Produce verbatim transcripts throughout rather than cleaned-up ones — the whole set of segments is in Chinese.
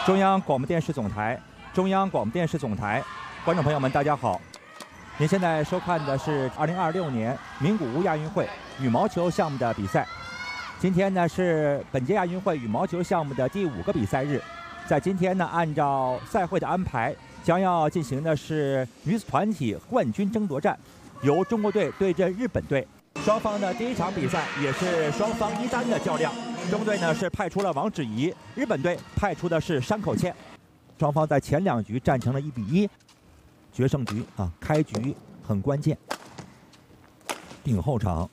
中央广播电视总台，中央广播电视总台，观众朋友们，大家好！您现在收看的是二零二六年名古屋亚运会羽毛球项目的比赛。今天呢是本届亚运会羽毛球项目的第五个比赛日，在今天呢，按照赛会的安排，将要进行的是女子团体冠军争夺战，由中国队对阵日本队。双方的第一场比赛也是双方一单的较量。中国队呢是派出了王芷怡，日本队派出的是山口茜。双方在前两局战成了一比一，决胜局啊，开局很关键。顶后场，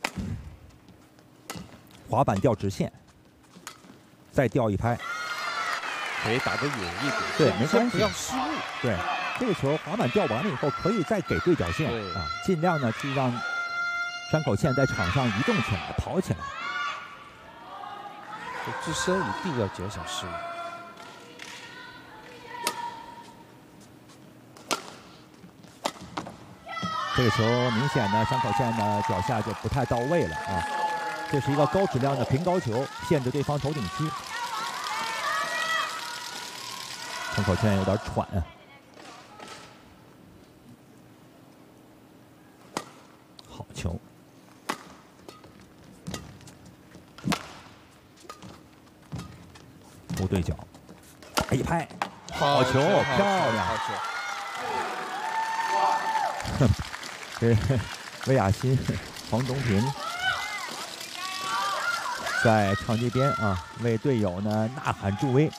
滑板吊直线，再吊一拍， 可以打得远一点， 对，没关系， 不要失误。 对，这个球滑板吊完了以后，可以再给对角线啊，尽量呢去让山口茜在场上移动起来、跑起来。 自身一定要减少失误。 这个球明显呢，山口茜的脚下就不太到位了啊。这是一个高质量的平高球，限制对方头顶区。山口茜有点喘啊。好球。不对角，打一拍，好球，漂亮！哼，这魏雅欣、黄东萍在场地边啊，为队友呢呐喊助威。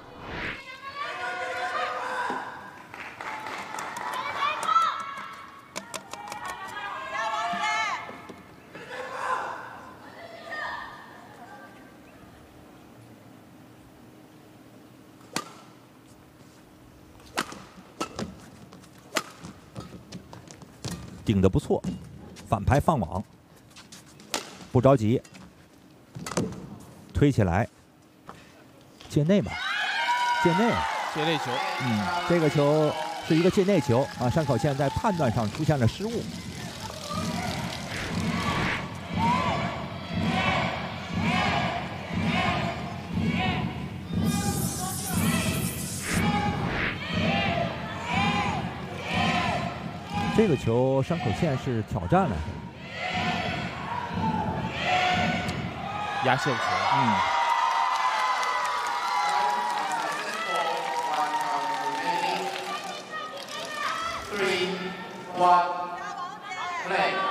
顶得不错，反拍放网，不着急，推起来，界内吧，界内， 界内球， 嗯，这个球是一个界内球啊，山口茜在判断上出现了失误。这个球山口茜是挑战了， 压线球， 嗯。 Three, one, play.